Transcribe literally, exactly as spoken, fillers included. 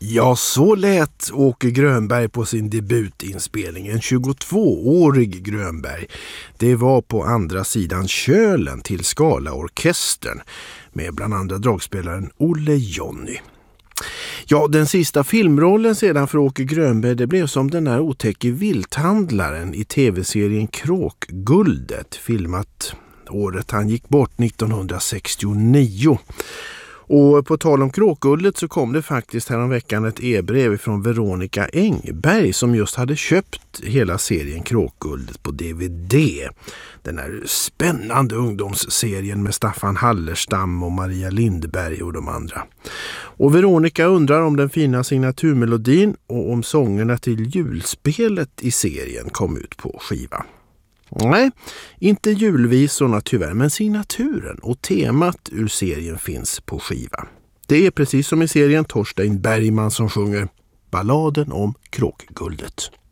Ja, så lät Åke Grönberg på sin debutinspelning. En tjugotvåårig Grönberg. Det var på andra sidan Kölen till Skalaorkestern med bland andra dragspelaren Olle Jonny. Ja, den sista filmrollen sedan för Åke Grönberg, det blev som den där otäcke vilthandlaren i tv-serien Kråkguldet, filmat året han gick bort nittonhundrasextionio. Och på tal om Kråkguldet så kom det faktiskt häromveckan ett e-brev från Veronica Engberg som just hade köpt hela serien Kråkguldet på D V D. Den här spännande ungdomsserien med Staffan Hallerstam och Maria Lindberg och de andra. Och Veronica undrar om den fina signaturmelodin och om sångerna till julspelet i serien kom ut på skiva. Nej, inte julvisorna tyvärr, men signaturen och temat ur serien finns på skiva. Det är precis som i serien Torstein Bergman som sjunger balladen om Kråkguldet.